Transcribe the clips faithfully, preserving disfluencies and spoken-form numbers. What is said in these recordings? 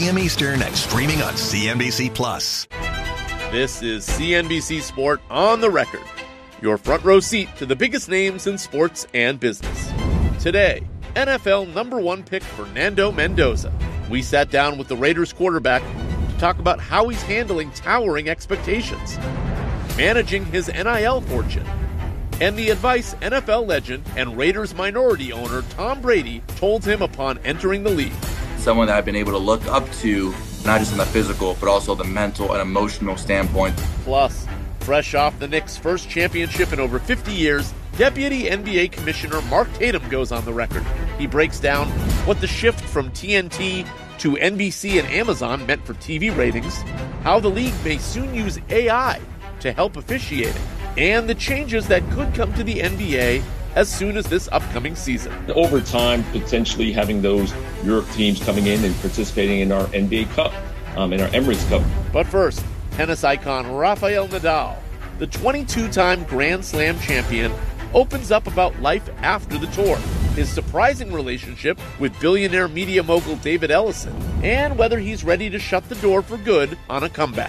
p.m. Eastern and streaming on C N B C Plus. This is C N B C Sport On the Record, your front row seat to the biggest names in sports and business. Today, N F L number one pick Fernando Mendoza. We sat down with the Raiders quarterback to talk about how he's handling towering expectations, managing his N I L fortune, and the advice N F L legend and Raiders minority owner Tom Brady told him upon entering the league. Someone that I've been able to look up to, not just in the physical, but also the mental and emotional standpoint. Plus, fresh off the Knicks' first championship in over fifty years, Deputy N B A Commissioner Mark Tatum goes on the record. He breaks down what the shift from T N T to N B C and Amazon meant for T V ratings, how the league may soon use A I to help officiating, and the changes that could come to the N B A as soon as this upcoming season. Over time, potentially having those Europe teams coming in and participating in our N B A Cup, um, in our Emirates Cup. But first, tennis icon Rafael Nadal, the twenty-two-time Grand Slam champion, opens up about life after the tour, his surprising relationship with billionaire media mogul David Ellison, and whether he's ready to shut the door for good on a comeback.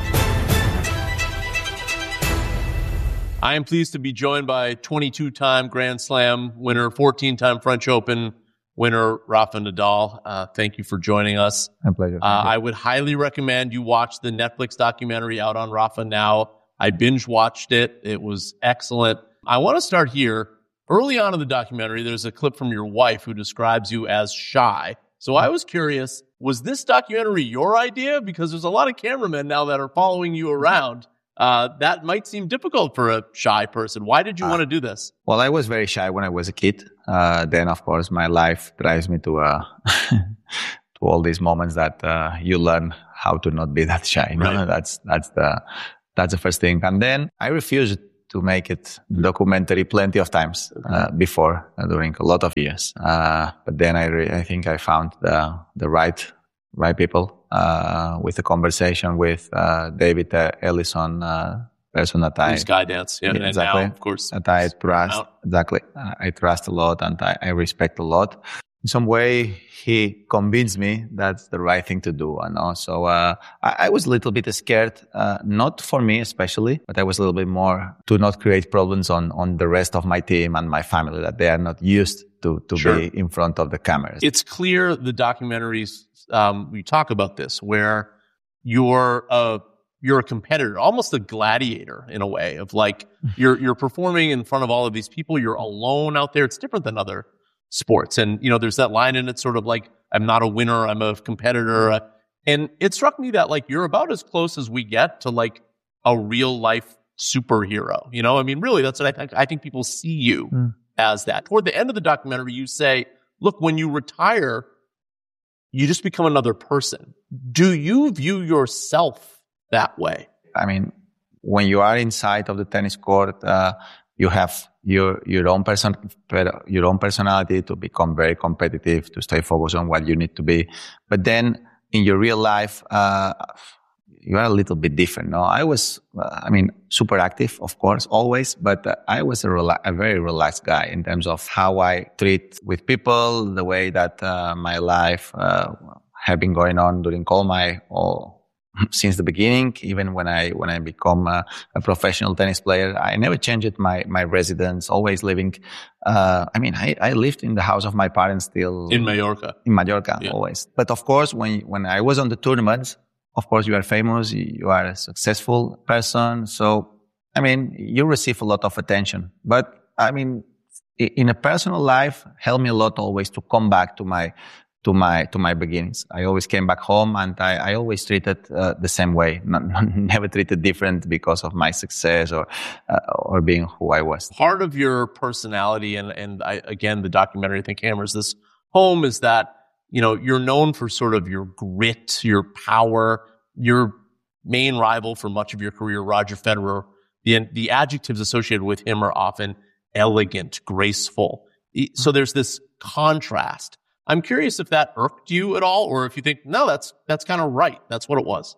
I am pleased to be joined by twenty-two-time Grand Slam winner, fourteen-time French Open winner, Rafa Nadal. Uh, thank you for joining us. My pleasure. Uh, I would highly recommend you watch the Netflix documentary out on Rafa now. I binge watched it. It was excellent. I want to start here. Early on in the documentary, there's a clip from your wife who describes you as shy. So I was curious, was this documentary your idea? Because there's a lot of cameramen now that are following you around. Uh, that might seem difficult for a shy person. Why did you uh, want to do this? Well, I was very shy when I was a kid. Uh, then, of course, my life drives me to uh, to all these moments that uh, you learn how to not be that shy. You know? Right. That's that's the that's the first thing. And then I refused to make it documentary plenty of times uh, before, uh, during a lot of years. Uh, but then I re- I think I found the the right right people uh, with a conversation with uh, David uh, Ellison, uh, person that I Skydance, yeah, yeah, exactly, and now, of course, that I trust exactly. Uh, I trust a lot and I, I respect a lot. In some way, he convinced me that's the right thing to do. And also, uh, I, I was a little bit scared, uh, not for me especially, but I was a little bit more to not create problems on, on the rest of my team and my family, that they are not used to, to sure. be in front of the cameras. It's clear the documentaries, um, we talk about this, where you're a, you're a competitor, almost a gladiator in a way of like, you're, you're performing in front of all of these people. You're alone out there. It's different than other sports. And, you know, there's that line in it sort of like, I'm not a winner, I'm a competitor. And it struck me that like, you're about as close as we get to like a real life superhero. You know, I mean, really, that's what I think. I think people see you mm. as that. Toward the end of the documentary, you say, look, when you retire, you just become another person. Do you view yourself that way? I mean, when you are inside of the tennis court, uh, you have your your own person, your own personality to become very competitive, to stay focused on what you need to be. But then in your real life, uh, you are a little bit different. No, I was, uh, I mean, super active, of course, always, but uh, I was a, rela- a very relaxed guy in terms of how I treat with people, the way that uh, my life uh, have been going on during all my all. Since the beginning, even when I when I become a, a professional tennis player, I never changed my my residence. Always living. Uh, I mean, I, I lived in the house of my parents still in Mallorca. In Mallorca, yeah. Always. But of course, when when I was on the tournaments, of course, you are famous. You are a successful person. So I mean, you receive a lot of attention. But I mean, in a personal life, helped me a lot always to come back to my. to my to my beginnings. I always came back home and I, I always treated uh, the same way, not, never treated different because of my success or uh, or being who I was. Part of your personality, and, and I, again, the documentary, I think, hammers this home, is that, you know, you're known for sort of your grit, your power. Your main rival for much of your career, Roger Federer, the, the adjectives associated with him are often elegant, graceful. So there's this contrast. I'm curious if that irked you at all, or if you think, no, that's that's kind of right. That's what it was.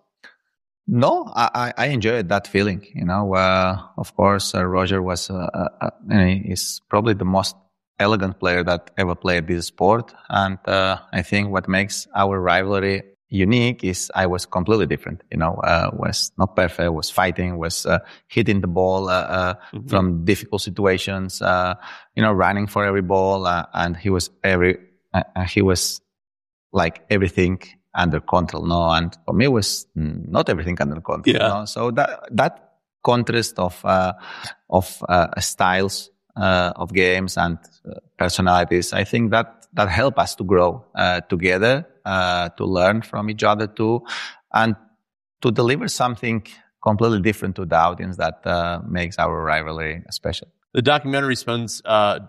No, I, I enjoyed that feeling. You know, uh, of course, uh, Roger was uh, uh, is probably the most elegant player that ever played this sport, and uh, I think what makes our rivalry unique is I was completely different. You know, uh, was not perfect, was fighting, was uh, hitting the ball uh, uh, mm-hmm. from difficult situations. Uh, you know, running for every ball, uh, and he was every uh, he was like everything under control. No, and for me, it was not everything under control. Yeah. No? So that that contrast of uh, of uh, styles uh, of games and uh, personalities, I think that that help us to grow uh, together. Uh, to learn from each other too, and to deliver something completely different to the audience that uh, makes our rivalry special. The documentary spends uh,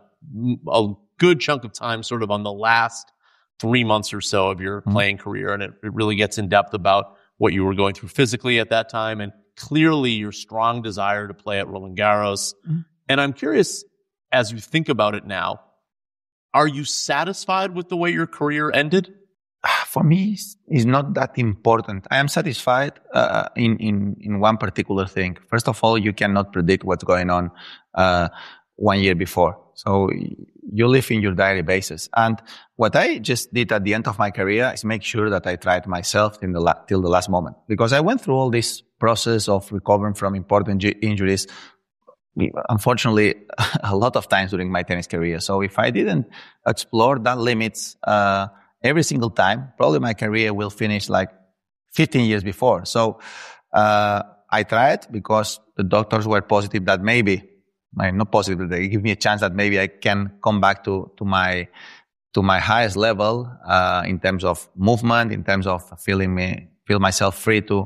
a good chunk of time sort of on the last three months or so of your mm-hmm. playing career, and it, it really gets in depth about what you were going through physically at that time, and clearly your strong desire to play at Roland Garros. Mm-hmm. And I'm curious, as you think about it now, are you satisfied with the way your career ended? For me, it's not that important. I am satisfied uh, in, in, in one particular thing. First of all, you cannot predict what's going on uh, one year before. So you live in your daily basis. And what I just did at the end of my career is make sure that I tried myself in the la- till the last moment. Because I went through all this process of recovering from important g- injuries, unfortunately, a lot of times during my tennis career. So if I didn't explore that limits, uh, every single time, probably my career will finish like fifteen years before. So uh, I tried because the doctors were positive that maybe, not positive, they give me a chance that maybe I can come back to, to my to my highest level uh, in terms of movement, in terms of feeling me feel myself free to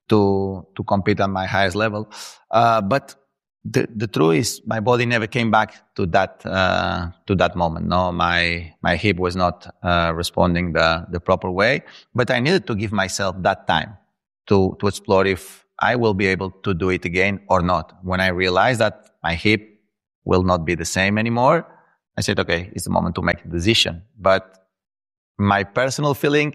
to to compete at my highest level. Uh, but The, the truth is, my body never came back to that uh, to that moment. No, my my hip was not uh, responding the the proper way. But I needed to give myself that time to to explore if I will be able to do it again or not. When I realized that my hip will not be the same anymore, I said, okay, it's the moment to make a decision. But my personal feeling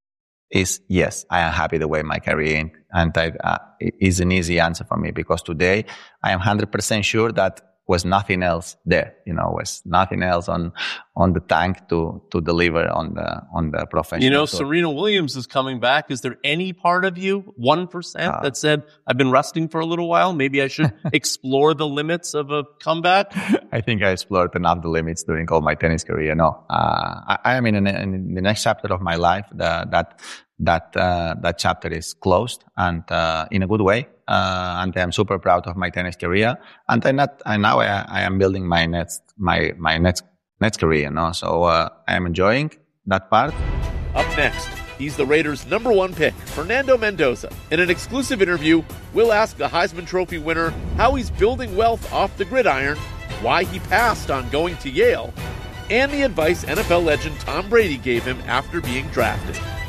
is yes, I am happy the way my career ended. And I, uh, it is an easy answer for me because today I am one hundred percent sure that was nothing else there, you know, was nothing else on, on the tank to, to deliver on the, on the professional. You know, tour. Serena Williams is coming back. Is there any part of you, one percent, uh, that said, I've been resting for a little while, maybe I should explore the limits of a comeback? I think I explored enough the limits during all my tennis career. No, uh, I, I am in, an, in the next chapter of my life. The, that, that, uh, that chapter is closed and, uh, in a good way. Uh, and I'm super proud of my tennis career. And I not, and now I, I am building my next, my, my next, next career, no? So, uh, I am enjoying that part. Up next, he's the Raiders' number one pick, Fernando Mendoza. In an exclusive interview, we'll ask the Heisman Trophy winner how he's building wealth off the gridiron, why he passed on going to Yale, and the advice N F L legend Tom Brady gave him after being drafted.